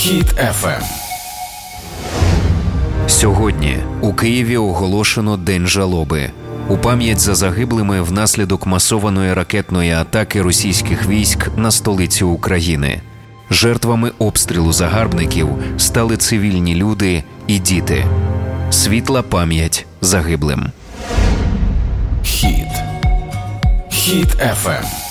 Хіт FM. Сьогодні у Києві оголошено День жалоби. У пам'ять за загиблими внаслідок масованої ракетної атаки російських військ на столицю України. Жертвами обстрілу загарбників стали цивільні люди і діти. Світла пам'ять загиблим. Хіт FM.